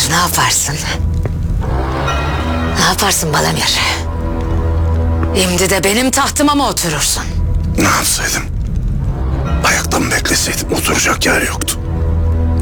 Ne yaparsın? Ne yaparsın Balamir? Şimdi de benim tahtıma mı oturursun? Ne yapsaydım? Ayakta mı bekleseydim? Oturacak yer yoktu.